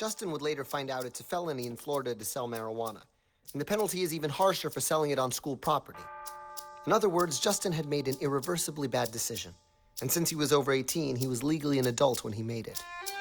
Justin would later find out it's a felony in Florida to sell marijuana, and the penalty is even harsher for selling it on school property. In other words, Justin had made an irreversibly bad decision, and since he was over 18, he was legally an adult when he made it.